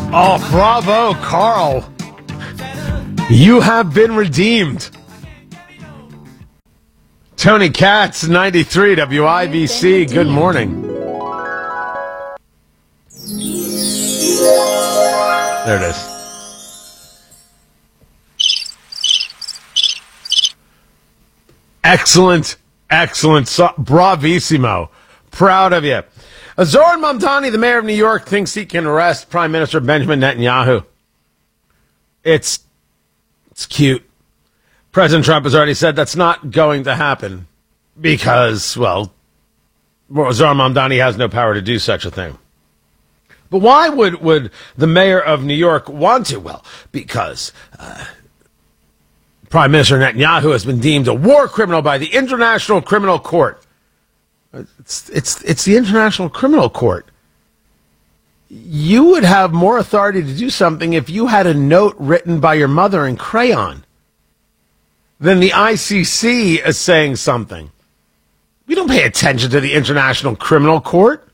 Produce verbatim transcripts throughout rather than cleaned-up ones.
Oh, bravo, Carl. You have been redeemed. Tony Katz, ninety-three W I B C. Good morning. There it is. Excellent, excellent. So, bravissimo. Proud of you. Zoran Mamdani, the mayor of New York, thinks he can arrest Prime Minister Benjamin Netanyahu. It's, it's cute. President Trump has already said that's not going to happen because, well, Zoran Mamdani has no power to do such a thing. But why would, would the mayor of New York want to? Well, because uh, Prime Minister Netanyahu has been deemed a war criminal by the International Criminal Court. It's, it's, it's the International Criminal Court. You would have more authority to do something if you had a note written by your mother in crayon than the I C C is saying something. We don't pay attention to the International Criminal Court.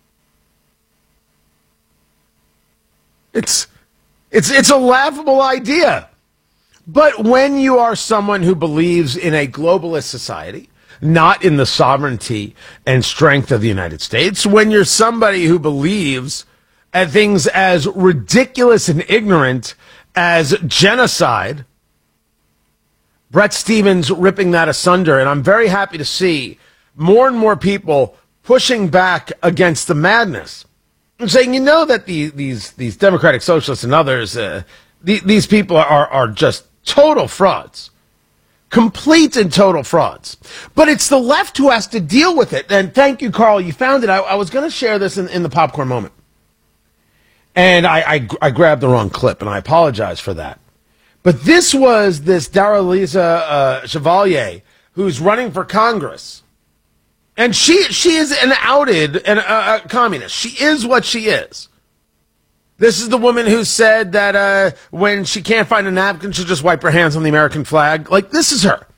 It's, it's, it's a laughable idea. But when you are someone who believes in a globalist society, not in the sovereignty and strength of the United States, when you're somebody who believes at things as ridiculous and ignorant as genocide, Brett Stevens ripping that asunder, and I'm very happy to see more and more people pushing back against the madness and saying, you know, that the, these these Democratic Socialists and others, uh, the, these people are, are just total frauds. Complete and total frauds. But it's the left who has to deal with it. And thank you, Carl. You found it. I, I was going to share this in, in the popcorn moment. And I, I, I grabbed the wrong clip, and I apologize for that. But this was this Daraliza uh, Chevalier, who's running for Congress. And she she is an outed and uh, a communist. She is what she is. This is the woman who said that uh, when she can't find a napkin, she'll just wipe her hands on the American flag. Like, this is her.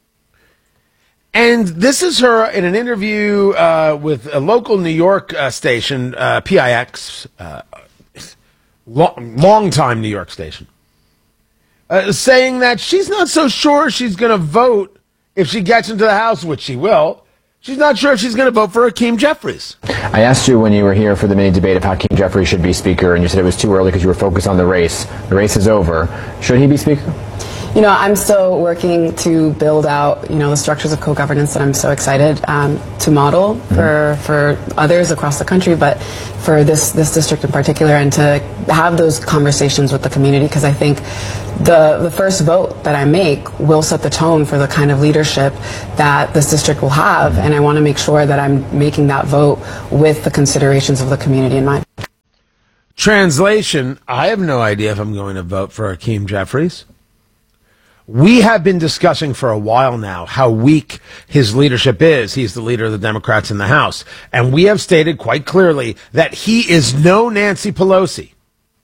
And this is her in an interview uh, with a local New York uh, station, uh, P I X, uh, long, long-time New York station, uh, saying that she's not so sure she's going to vote if she gets into the House, which she will. She's not sure if she's going to vote for Hakeem Jeffries. I asked you when you were here for the mini debate of how Hakeem Jeffries should be Speaker, and you said it was too early because you were focused on the race. The race is over. Should he be Speaker? You know, I'm still working to build out, you know, the structures of co-governance that I'm so excited um, to model for for others across the country, but for this this district in particular, and to have those conversations with the community, because I think the the first vote that I make will set the tone for the kind of leadership that this district will have, and I want to make sure that I'm making that vote with the considerations of the community in mind. Translation: I have no idea if I'm going to vote for Hakeem Jeffries. We have been discussing for a while now how weak his leadership is. He's the leader of the Democrats in the House. And we have stated quite clearly that he is no Nancy Pelosi.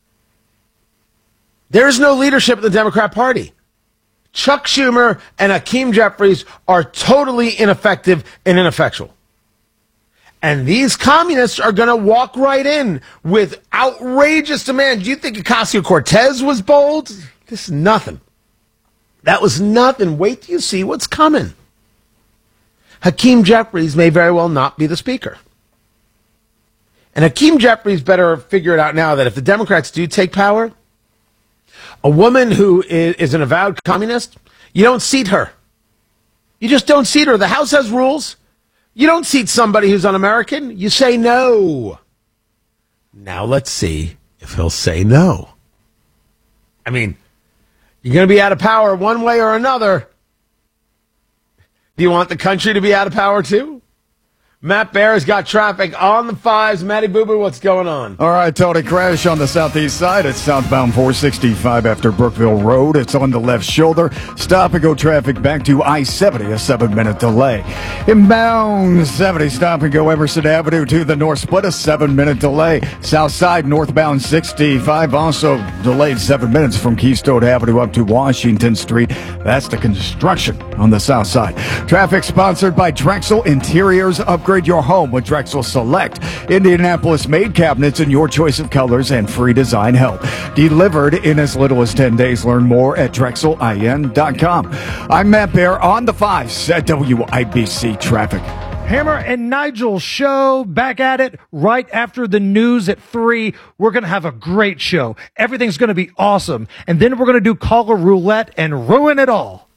There is no leadership in the Democrat Party. Chuck Schumer and Hakeem Jeffries are totally ineffective and ineffectual. And these communists are going to walk right in with outrageous demands. Do you think Ocasio-Cortez was bold? This is nothing. That was nothing. Wait till you see what's coming. Hakeem Jeffries may very well not be the Speaker. And Hakeem Jeffries better figure it out now that if the Democrats do take power, a woman who is an avowed communist, you don't seat her. You just don't seat her. The House has rules. You don't seat somebody who's un-American. You say no. Now let's see if he'll say no. I mean, you're going to be out of power one way or another. Do you want the country to be out of power too? Matt Bear has got traffic on the fives. Matty Boo Boo, what's going on? All right, Tony, crash on the southeast side. It's southbound four sixty-five after Brookville Road. It's on the left shoulder. Stop and go traffic back to I seventy, a seven-minute delay. Inbound seventy, stop and go Emerson Avenue to the north split, a seven-minute delay. South side, northbound sixty-five, also delayed seven minutes from Keystone Avenue up to Washington Street. That's the construction on the south side. Traffic sponsored by Drexel Interiors Upgrade. upgrade your home with Drexel Select. Indianapolis-made cabinets in your choice of colors and free design help. Delivered in as little as ten days. Learn more at Drexel I N dot com. I'm Matt Bear on the fives at W I B C Traffic. Hammer and Nigel show back at it right after the news at three. We're going to have a great show. Everything's going to be awesome. And then we're going to do caller roulette and ruin it all.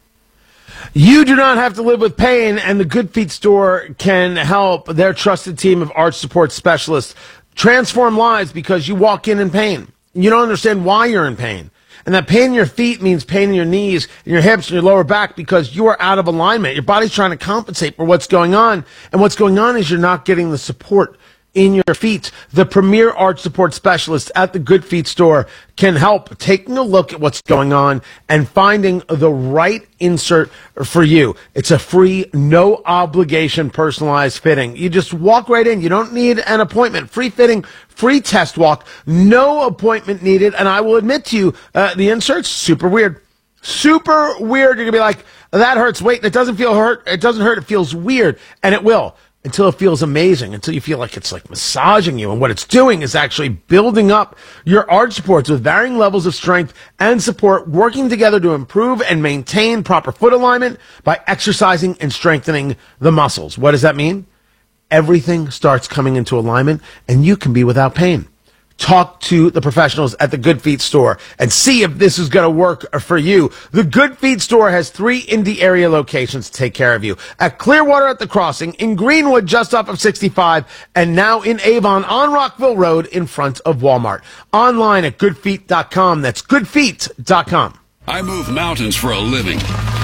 You do not have to live with pain, and the Good Feet store can help. Their trusted team of arch support specialists transform lives because you walk in in pain. You don't understand why you're in pain. And that pain in your feet means pain in your knees, and your hips, and your lower back because you are out of alignment. Your body's trying to compensate for what's going on. And what's going on is you're not getting the support in your feet. The premier arch support specialist at the Good Feet store can help taking a look at what's going on and finding the right insert for you. It's a free, no obligation, personalized fitting. You just walk right in. You don't need an appointment. Free fitting, free test walk, no appointment needed. And I will admit to you, uh, the insert's super weird. Super weird. You're going to be like, that hurts. Wait, it doesn't feel hurt. It doesn't hurt. It feels weird. And it will. Until it feels amazing, until you feel like it's like massaging you. And what it's doing is actually building up your arch supports with varying levels of strength and support, working together to improve and maintain proper foot alignment by exercising and strengthening the muscles. What does that mean? Everything starts coming into alignment and you can be without pain. Talk to the professionals at the Good Feet store and see if this is going to work for you. The Good Feet store has three Indy area locations to take care of you. At Clearwater at the Crossing, in Greenwood just off of sixty-five, and now in Avon on Rockville Road in front of Walmart. Online at good feet dot com. That's good feet dot com. I move mountains for a living.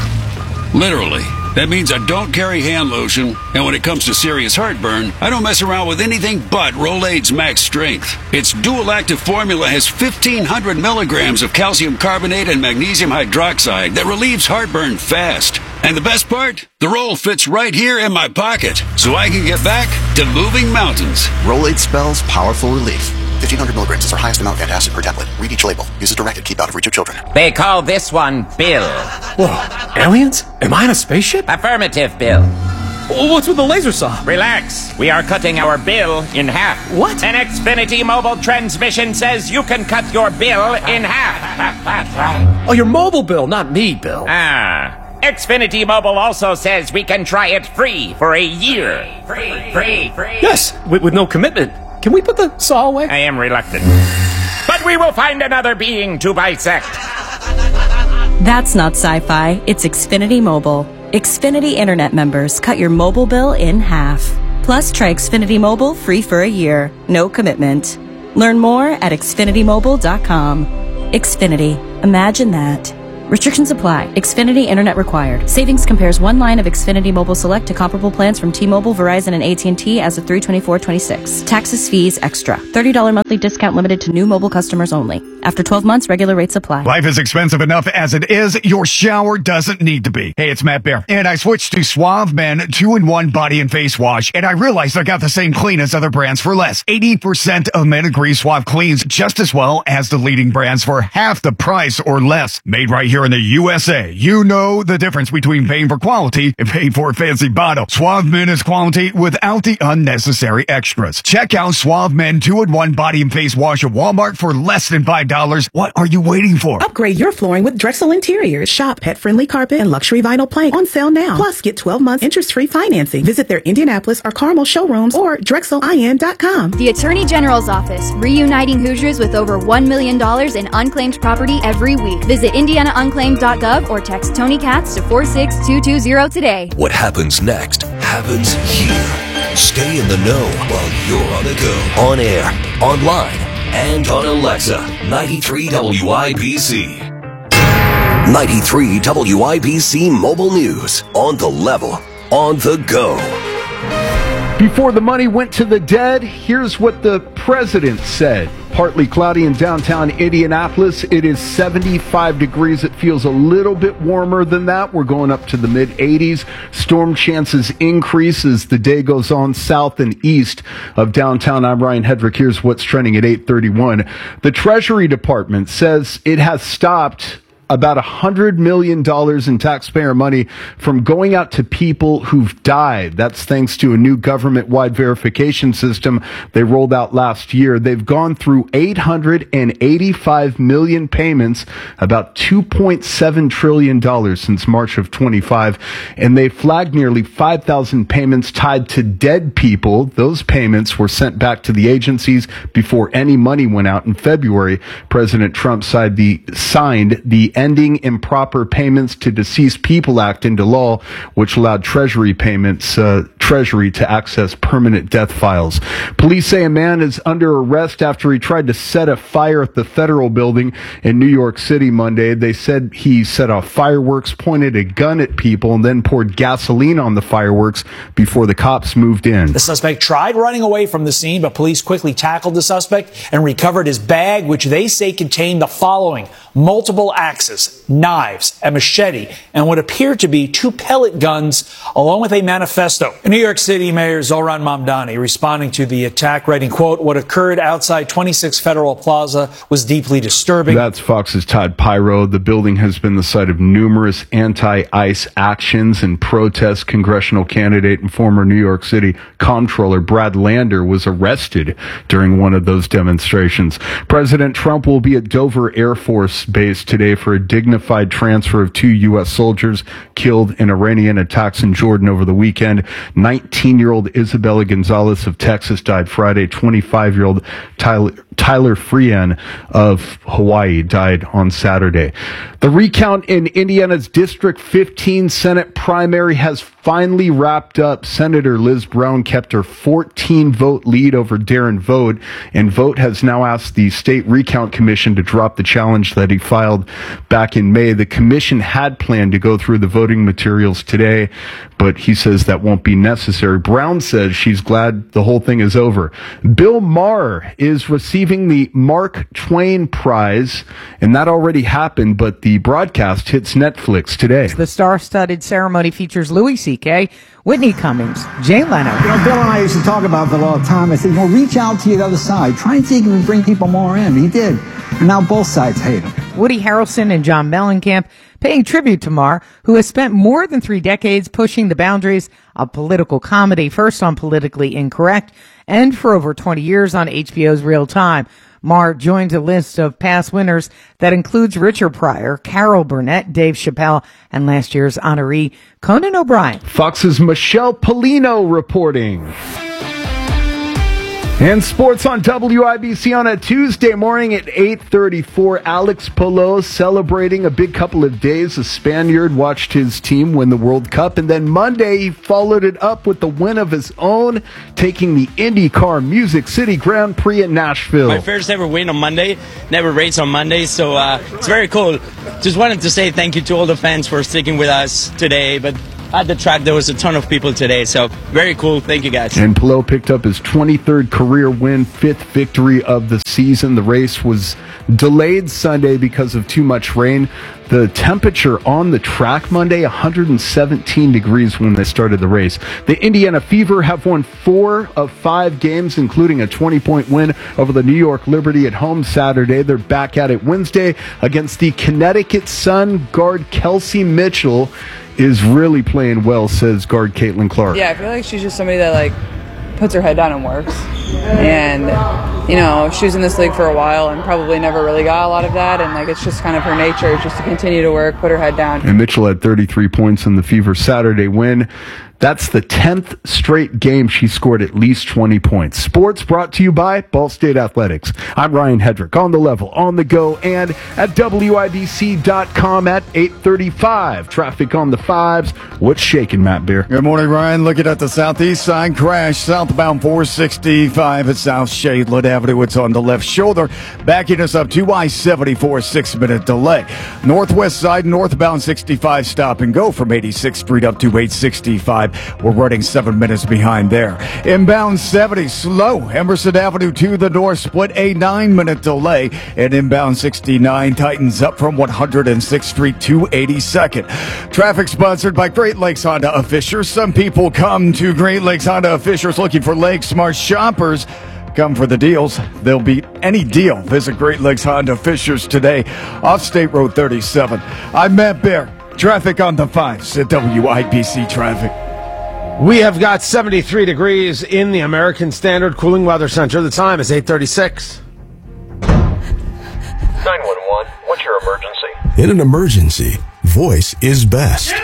Literally. That means I don't carry hand lotion, and when it comes to serious heartburn, I don't mess around with anything but Rolaids Max Strength. Its dual-active formula has fifteen hundred milligrams of calcium carbonate and magnesium hydroxide that relieves heartburn fast. And the best part? The roll fits right here in my pocket, so I can get back to moving mountains. Rolaids spells powerful relief. fifteen hundred milligrams is our highest amount of antacid per tablet. Read each label. Use as directed. Keep out of reach of children. They call this one Bill. Whoa, aliens? Am I in a spaceship? Affirmative, Bill. What's with the laser saw? Relax. We are cutting our bill in half. What? An Xfinity mobile transmission says you can cut your bill in half. Oh, your mobile bill, not me, Bill. Ah. Xfinity Mobile also says we can try it free for a year. Free, free, free. Yes, with, with no commitment. Can we put the saw away? I am reluctant. But we will find another being to bisect. That's not sci-fi. It's Xfinity Mobile. Xfinity Internet members cut your mobile bill in half. Plus, try Xfinity Mobile free for a year. No commitment. Learn more at xfinity mobile dot com. Xfinity. Imagine that. Restrictions apply. Xfinity Internet required. Savings compares one line of Xfinity Mobile Select to comparable plans from T-Mobile, Verizon, and A T and T as of three twenty-four twenty-six. Taxes, fees, extra. thirty dollars monthly discount limited to new mobile customers only. After twelve months, regular rates apply. Life is expensive enough as it is. Your shower doesn't need to be. Hey, it's Matt Bear. And I switched to Suave Men two in one body and face wash. And I realized I got the same clean as other brands for less. eighty percent of men agree Suave cleans just as well as the leading brands for half the price or less. Made right here in the U S A. You know the difference between paying for quality and paying for a fancy bottle. Suave Men is quality without the unnecessary extras. Check out Suave Men two in one body and face wash at Walmart for less than five dollars. What are you waiting for? Upgrade your flooring with Drexel Interiors. Shop pet-friendly carpet and luxury vinyl plank on sale now. Plus, get twelve months interest-free financing. Visit their Indianapolis or Carmel showrooms or Drexel I N dot com. The Attorney General's Office, reuniting Hoosiers with over one million dollars in unclaimed property every week. Visit indiana unclaimed dot gov or text Tony Katz to four six two two zero today. What happens next happens here. Stay in the know while you're on the go. On air, online, and on Alexa. ninety-three W I B C. ninety-three W I B C Mobile News. On the level, on the go. Before the money went to the dead, here's what the president said. Partly cloudy in downtown Indianapolis. It is seventy-five degrees. It feels a little bit warmer than that. We're going up to the mid eighties. Storm chances increase as the day goes on south and east of downtown. I'm Ryan Hedrick. Here's what's trending at eight thirty-one. The Treasury Department says it has stopped about one hundred million dollars in taxpayer money from going out to people who've died. That's thanks to a new government-wide verification system they rolled out last year. They've gone through eight hundred eighty-five million payments, about two point seven trillion dollars since March of twenty-five, and they flagged nearly five thousand payments tied to dead people. Those payments were sent back to the agencies before any money went out in February. President Trump signed the, signed the Ending Improper Payments to Deceased People Act into law, which allowed Treasury payments, uh, Treasury to access permanent death files. Police say a man is under arrest after he tried to set a fire at the federal building in New York City Monday. They said he set off fireworks, pointed a gun at people, and then poured gasoline on the fireworks before the cops moved in. The suspect tried running away from the scene, but police quickly tackled the suspect and recovered his bag, which they say contained the following: multiple axes, knives, a machete, and what appeared to be two pellet guns, along with a manifesto. New York City Mayor Zohran Mamdani responding to the attack, writing, quote, "What occurred outside twenty-six Federal Plaza was deeply disturbing." That's Fox's Todd Pyro. The building has been the site of numerous anti-ICE actions and protests. Congressional candidate and former New York City Comptroller Brad Lander was arrested during one of those demonstrations. President Trump will be at Dover Air Force Base today for a dignified transfer of two U S soldiers killed in Iranian attacks in Jordan over the weekend. nineteen-year-old Isabella Gonzalez of Texas died Friday. twenty-five-year-old Tyler, Tyler Frean of Hawaii died on Saturday. The recount in Indiana's District fifteen Senate primary has finally wrapped up. Senator Liz Brown kept her fourteen-vote lead over Darren Vogt, and Vogt has now asked the State Recount Commission to drop the challenge that he filed back in May. The commission had planned to go through the voting materials today, but he says that won't be necessary. Brown says she's glad the whole thing is over. Bill Maher is receiving the Mark Twain Prize, and that already happened, but the broadcast hits Netflix today. The star-studded ceremony features Louis C K, Whitney Cummings, Jay Leno. You know, Bill and I used to talk about that all the time. I said, well, reach out to the other side. Try and see if you can bring people more in. He did. And now both sides hate him. Woody Harrelson and John Mellencamp paying tribute to Maher, who has spent more than three decades pushing the boundaries of political comedy, first on Politically Incorrect and for over twenty years on H B O's Real Time. Maher joins a list of past winners that includes Richard Pryor, Carol Burnett, Dave Chappelle, and last year's honoree, Conan O'Brien. Fox's Michelle Polino reporting. And sports on W I B C on a Tuesday morning at eight thirty-four. Alex Palou celebrating a big couple of days. The Spaniard watched his team win the World Cup, and then Monday he followed it up with the win of his own, taking the IndyCar Music City Grand Prix in Nashville. My first ever win on Monday, never race on Monday, so uh, it's very cool. Just wanted to say thank you to all the fans for sticking with us today, but at the track, there was a ton of people today, so very cool. Thank you, guys. And Palou picked up his twenty-third career win, fifth victory of the season. The race was delayed Sunday because of too much rain. The temperature on the track Monday, one hundred seventeen degrees when they started the race. The Indiana Fever have won four of five games, including a twenty-point win over the New York Liberty at home Saturday. They're back at it Wednesday against the Connecticut Sun. Guard Kelsey Mitchell is really playing well, says guard Caitlin Clark. Yeah, I feel like she's just somebody that, like, puts her head down and works. And, you know, she was in this league for a while and probably never really got a lot of that. And, like, it's just kind of her nature, just to continue to work, put her head down. And Mitchell had thirty-three points in the Fever Saturday win. That's the tenth straight game she scored at least twenty points. Sports brought to you by Ball State Athletics. I'm Ryan Hedrick, on the level, on the go, and at W I B C dot com at eight thirty-five. Traffic on the fives. What's shaking, Matt Beer? Good morning, Ryan. Looking at the southeast side, crash southbound four sixty-five at South Shadeland Avenue. It's on the left shoulder. Backing us up to I seventy-four, six-minute delay. Northwest side, northbound sixty-five, stop and go from eighty-sixth Street up to eight sixty-five. We're running seven minutes behind there. Inbound seventy, slow. Emerson Avenue to the north, split a nine-minute delay. And inbound sixty-nine tightens up from one hundred sixth Street to eighty-second. Traffic sponsored by Great Lakes Honda of Fishers. Some people come to Great Lakes Honda of Fishers looking for Lake Smart shoppers. Come for the deals. They'll beat any deal. Visit Great Lakes Honda Fishers today off State Road thirty-seven. I'm Matt Bear. Traffic on the fives at W I B C Traffic. We have got seventy-three degrees in the American Standard Cooling Weather Center. The time is eight thirty-six. nine one one, what's your emergency? In an emergency, voice is best.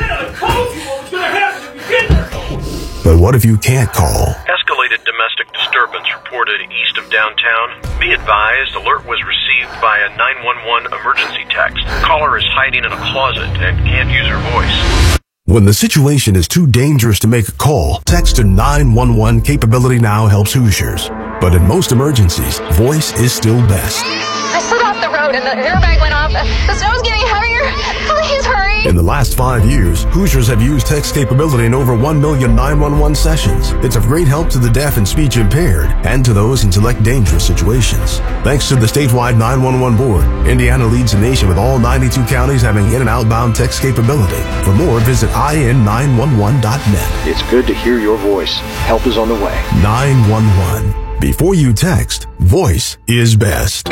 But what if you can't call? Escalated domestic disturbance reported east of downtown. Be advised, alert was received via nine one one emergency text. Caller is hiding in a closet and can't use her voice. When the situation is too dangerous to make a call, text to nine one one. Capability Now helps Hoosiers. But in most emergencies, voice is still best. I slid off the road and the airbag went off. The snow's getting heavier. Please hurry. In the last five years, Hoosiers have used text capability in over one million nine one one sessions. It's of great help to the deaf and speech impaired and to those in select dangerous situations. Thanks to the statewide nine one one board, Indiana leads the nation with all ninety-two counties having in- and outbound text capability. For more, visit I N nine one one dot net. It's good to hear your voice. Help is on the way. nine one one. Before you text, voice is best.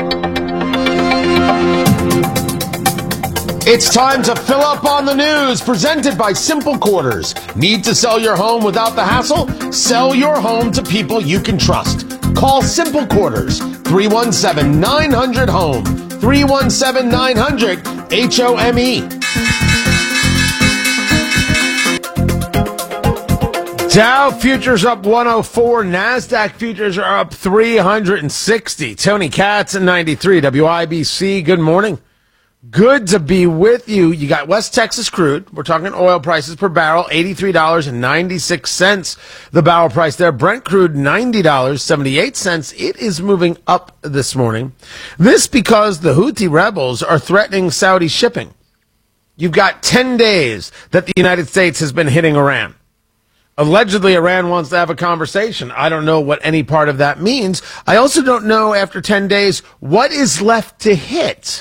It's time to fill up on the news, presented by Simple Quarters. Need to sell your home without the hassle? Sell your home to people you can trust. Call Simple Quarters, three one seven, nine hundred, HOME, three one seven, nine hundred, H O M E. Dow futures up one oh four, NASDAQ futures are up three hundred sixty. Tony Katz at ninety-three, W I B C, good morning. Good to be with you. You got West Texas crude. We're talking oil prices per barrel, eighty-three dollars and ninety-six cents. The barrel price there. Brent crude, ninety dollars and seventy-eight cents. It is moving up this morning. This because the Houthi rebels are threatening Saudi shipping. You've got ten days that the United States has been hitting Iran. Allegedly, Iran wants to have a conversation. I don't know what any part of that means. I also don't know, after ten days, what is left to hit.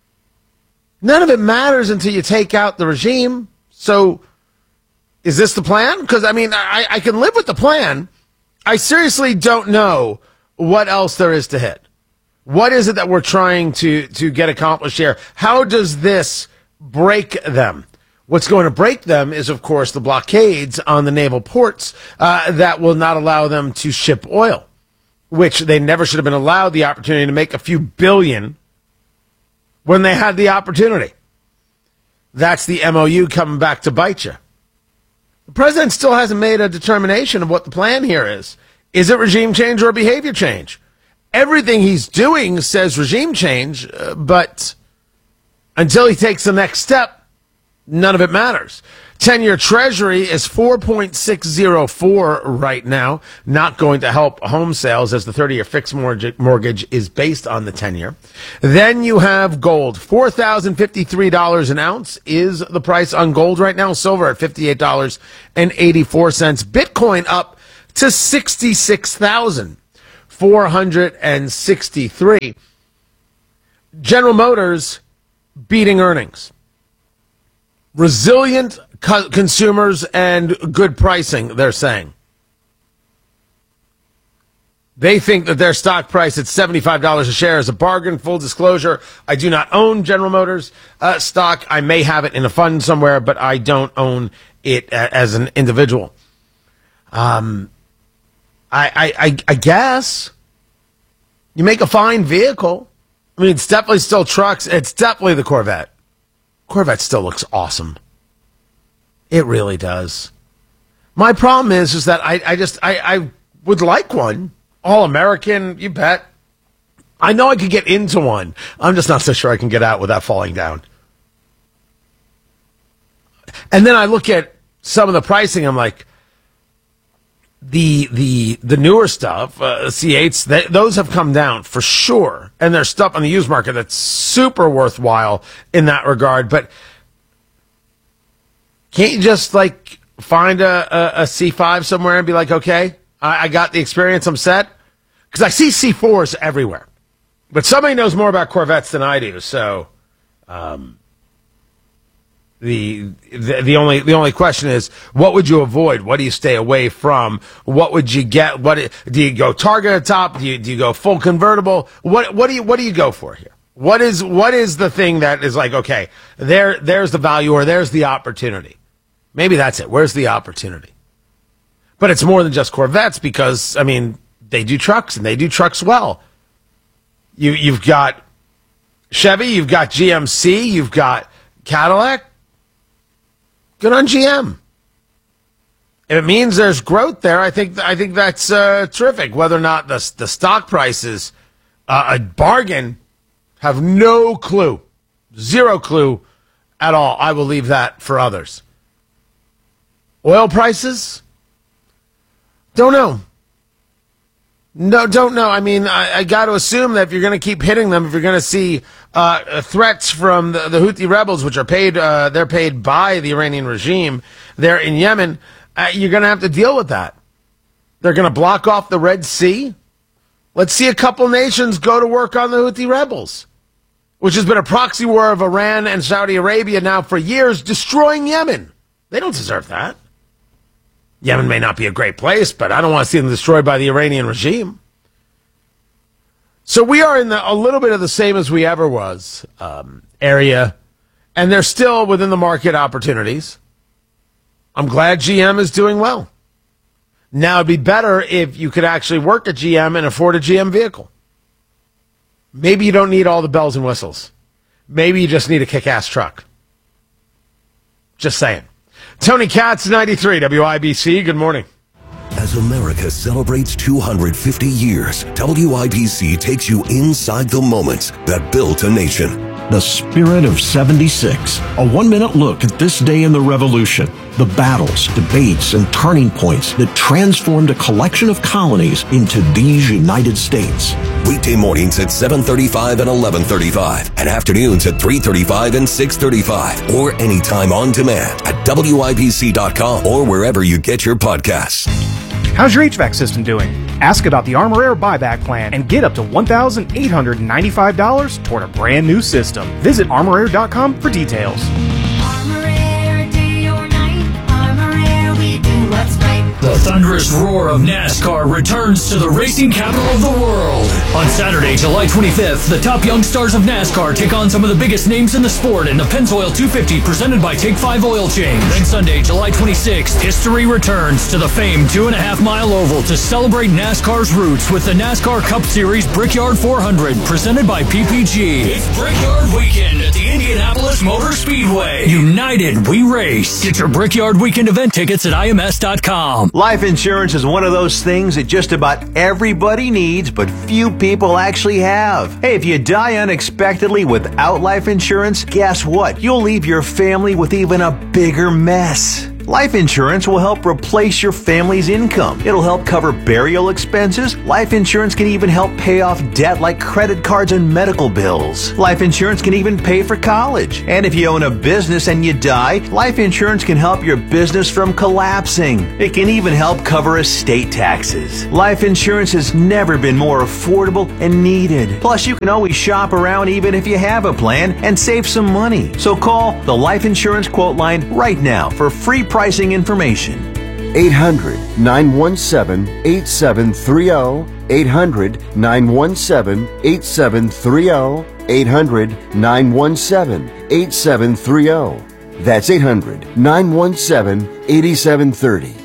None of it matters until you take out the regime. So is this the plan? Because, I mean, I, I can live with the plan. I seriously don't know what else there is to hit. What is it that we're trying to, to get accomplished here? How does this break them? What's going to break them is, of course, the blockades on the naval ports uh, that will not allow them to ship oil, which they never should have been allowed the opportunity to make a few billion when they had the opportunity. That's the M O U coming back to bite you. The president still hasn't made a determination of what the plan here is. Is it regime change or behavior change? Everything he's doing says regime change, uh, but until he takes the next step, none of it matters. ten-year Treasury is four point six oh four right now. Not going to help home sales, as the thirty-year fixed mortgage is based on the ten-year. Then you have gold. four thousand fifty-three dollars an ounce is the price on gold right now. Silver at fifty-eight dollars and eighty-four cents. Bitcoin up to sixty-six thousand four hundred sixty-three. General Motors beating earnings. Resilient co- consumers and good pricing, they're saying. They think that their stock price at seventy-five dollars a share is a bargain. Full disclosure, I do not own General Motors uh, stock. I may have it in a fund somewhere, but I don't own it a- as an individual. Um, I, I, I, I guess you make a fine vehicle. I mean, it's definitely still trucks. It's definitely the Corvette. Corvette still looks awesome. It really does. My problem is, is that I, I just, I, I would like one. All American, you bet. I know I could get into one. I'm just not so sure I can get out without falling down. And then I look at some of the pricing. I'm like, the the the newer stuff, uh, C eights, they, those have come down for sure, and there's stuff on the used market that's super worthwhile in that regard. But can't you just like find a, a, a C five somewhere and be like, okay, I, I got the experience, I'm set? Because I see C fours everywhere, but somebody knows more about Corvettes than I do, so um, The, the the only the only question is, what would you avoid? What do you stay away from? What would you get? What do you go Target at top? Do you do you go full convertible? What what do you what do you go for here? What is what is the thing that is like, okay, there there's the value or there's the opportunity? Maybe that's it. Where's the opportunity? But it's more than just Corvettes because I mean they do trucks and they do trucks well. You you've got Chevy, you've got G M C, you've got Cadillac. Good on G M. If it means there's growth there, I think I think that's uh, terrific. Whether or not the the stock prices uh, a bargain, have no clue, zero clue at all. I will leave that for others. Oil prices, don't know. No, don't know. I mean, I, I got to assume that if you're going to keep hitting them, if you're going to see uh, threats from the, the Houthi rebels, which are paid, uh, they're paid by the Iranian regime, they're in Yemen, uh, you're going to have to deal with that. They're going to block off the Red Sea. Let's see a couple nations go to work on the Houthi rebels, which has been a proxy war of Iran and Saudi Arabia now for years, destroying Yemen. They don't deserve that. Yemen may not be a great place, but I don't want to see them destroyed by the Iranian regime. So we are in the, a little bit of the same as we ever was um, area, and there's still within the market opportunities. I'm glad G M is doing well. Now, it'd be better if you could actually work at G M and afford a G M vehicle. Maybe you don't need all the bells and whistles. Maybe you just need a kick-ass truck. Just saying. Tony Katz, ninety-three W I B C. Good morning. As America celebrates two hundred fifty years, W I B C takes you inside the moments that built a nation. The Spirit of seventy-six. A one-minute look at this day in the Revolution. The battles, debates, and turning points that transformed a collection of colonies into these United States. Weekday mornings at seven thirty-five and eleven thirty-five, and afternoons at three thirty-five and six thirty-five, or anytime on demand at W I B C dot com or wherever you get your podcasts. How's your H V A C system doing? Ask about the Armor Air buyback plan and get up to one thousand eight hundred ninety-five dollars toward a brand new system. Visit armor air dot com for details. The thunderous roar of NASCAR returns to the racing capital of the world. On Saturday, July twenty-fifth, the top young stars of NASCAR take on some of the biggest names in the sport in the Pennzoil two fifty presented by Take five Oil Change. Then Sunday, July twenty-sixth, history returns to the famed two and a half mile oval to celebrate NASCAR's roots with the NASCAR Cup Series Brickyard four hundred presented by P P G. It's Brickyard Weekend at the Indianapolis Motor Speedway. United, we race. Get your Brickyard Weekend event tickets at I M S dot com. Life insurance is one of those things that just about everybody needs, but few people actually have. Hey, if you die unexpectedly without life insurance, guess what? You'll leave your family with even a bigger mess. Life insurance will help replace your family's income. It'll help cover burial expenses. Life insurance can even help pay off debt like credit cards and medical bills. Life insurance can even pay for college. And if you own a business and you die, life insurance can help your business from collapsing. It can even help cover estate taxes. Life insurance has never been more affordable and needed. Plus, you can always shop around even if you have a plan and save some money. So call the Life Insurance Quote Line right now for free pricing information. eight hundred, nine one seven, eight seven three zero. eight hundred, nine one seven, eight seven three zero. eight hundred, nine one seven, eight seven three zero. That's eight hundred, nine one seven, eight seven three zero.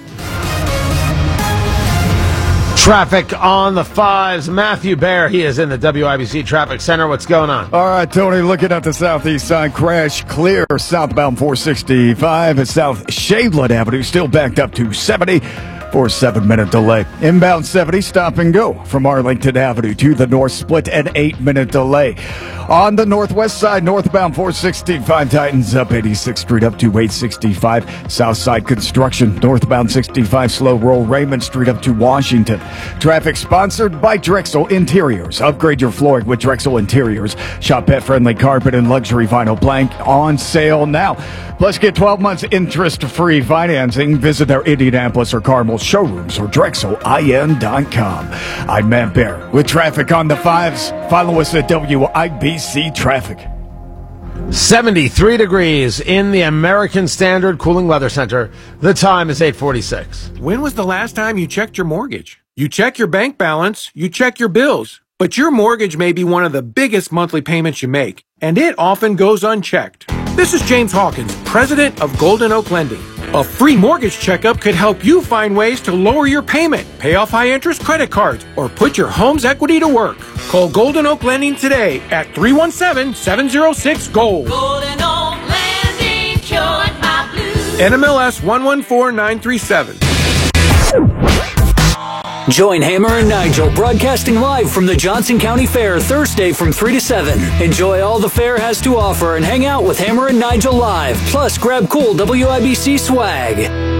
Traffic on the fives. Matthew Baer, he is in the W I B C Traffic Center. What's going on? All right, Tony, looking at the southeast side, crash clear southbound four sixty-five at South Shadeland Avenue, still backed up to seventy for a seven-minute delay. Inbound seventy, stop and go from Arlington Avenue to the North Split, an eight-minute delay. On the northwest side, northbound four sixty-five tightens up eighty-sixth Street up to eight sixty-five. South side construction, northbound sixty-five slow roll Raymond Street up to Washington. Traffic sponsored by Drexel Interiors. Upgrade your flooring with Drexel Interiors. Shop pet-friendly carpet and luxury vinyl plank on sale now. Plus, get twelve months interest-free financing. Visit their Indianapolis or Carmel showrooms or Drexel I N dot com. I'm Matt Baer with traffic on the fives. Follow us at W I B C Traffic. seventy-three degrees in the American Standard Cooling Weather Center. The time is eight forty-six. When was the last time you checked your mortgage? You check your bank balance, you check your bills, but your mortgage may be one of the biggest monthly payments you make, and it often goes unchecked. This is James Hawkins, president of Golden Oak Lending. A free mortgage checkup could help you find ways to lower your payment, pay off high-interest credit cards, or put your home's equity to work. Call Golden Oak Lending today at three one seven, seven zero six, GOLD. Golden Oak Lending cured my blues. N M L S one one four nine three seven. Join Hammer and Nigel broadcasting live from the Johnson County Fair Thursday from three to seven. Enjoy all the fair has to offer and hang out with Hammer and Nigel live. Plus, grab cool W I B C swag.